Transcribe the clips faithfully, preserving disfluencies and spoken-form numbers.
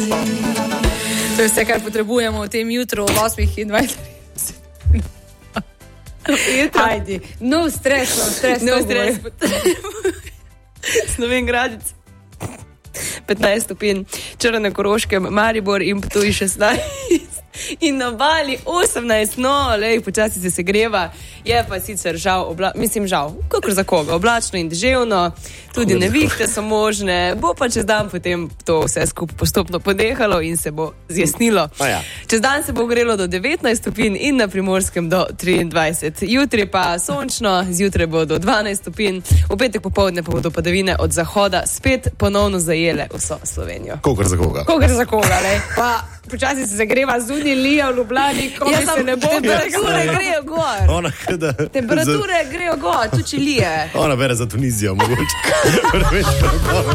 To je vse, kar potrebujemo v tem jutru ob osmih in dvajset. Ajdi, no stres, no stres. No stres. Slovenj-Gradec. petnajst stopinj, Črna na Koroškem, Maribor in Ptuj šestnajst. In na Obali osemnajst, no, lej, počasi se segreva, je pa sicer žal, obla, mislim žal, kakor za koga, oblačno in deževno, tudi nevihte so možne, bo pa čez dan potem to vse skupaj postopno podehalo in se bo zjasnilo. Ja. Čez dan se bo grelo do devetnajst stopinj in na Primorskem do triindvajset. Jutri pa sončno, zjutraj bo do dvanajst stopinj, v petek popoldne pa bodo padavine od zahoda spet ponovno zajele vso Slovenijo. Kokor za koga. Kokor za koga, lej. Pa počasi se zagreva zunaj lija v Ljubljani, ko Ja, se ne bo temperature gre. grejo gor. Ona, kada, Temperature grejo gor, tudi če lije. za, ona bere za Tunizijo, mogoče. Prvič prepoved.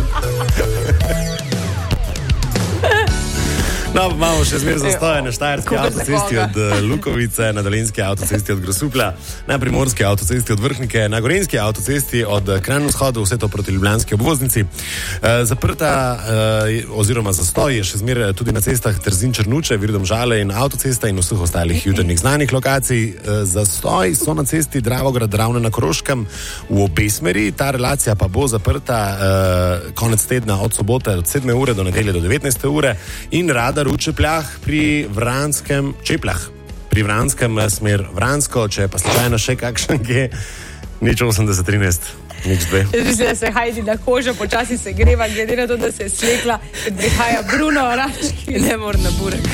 No, imamo še zmer zastoje na Štajerski Koga za avtocesti koga? od eh, Lukovice, na Dolenjski avtocesti od Grosuplja, na Primorski avtocesti od Vrhnike, na Gorenjski avtocesti od eh, Kranj-vzhodu, vse to proti ljubljanski obvoznici. E, zaprta e, oziroma zastoj je še zmer tudi na cestah Trzin-Črnuče, Virdom-Žale in avtocesta in vseh ostalih jutrnih znanih lokacij. E, zastoj so na cesti Dravograd-Ravne na Koroškem v obe smeri. Ta relacija pa bo zaprta e, konec tedna od sobote od sedme ure do nedelje do devetnajste ure in Radar v Čepljah pri Vranskem, Čepljah, pri Vranskem smer Vransko, če je pa slučajno še kakšen, ki je nič osemdeset trinajst, nič dve. Jaz mislim, da se Hajdi na kožo počasi se greva, glede na to, da se je slekla, ker prihaja Bruno Rački. Ne mora na burek.